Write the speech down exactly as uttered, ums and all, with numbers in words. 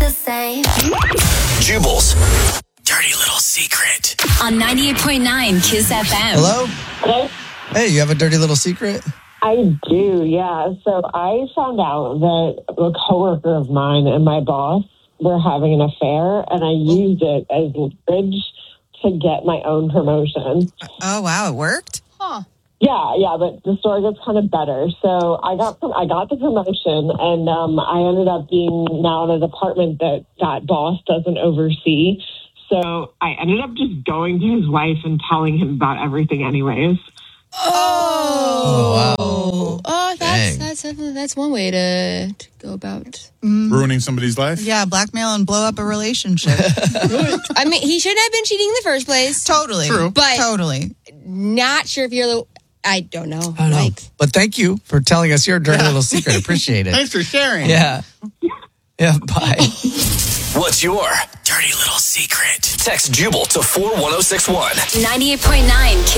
the same. Jubal's dirty little secret. On ninety-eight point nine Kiss F M. Hello? Hello? Hey, you have a dirty little secret? I do, yeah. So I found out that a coworker of mine and my boss were having an affair, and I used it as leverage to get my own promotion. Oh, wow. It worked? Huh. Yeah, yeah, but the story gets kind of better. So I got I got the promotion, and um, I ended up being now in a department that that boss doesn't oversee. So I ended up just going to his wife and telling him about everything anyways. Oh, Oh, oh, that's Dang. that's definitely that's one way to, to go about. Ruining somebody's life? Yeah, blackmail and blow up a relationship. I mean, he shouldn't have been cheating in the first place. Totally. True. But Totally. not sure if you're the. I don't know. I don't know. Like, But thank you for telling us your dirty little secret. Appreciate it. Thanks for sharing. Yeah. Yeah, bye. What's your dirty little secret? Text Jubal to four one zero six one. ninety-eight point nine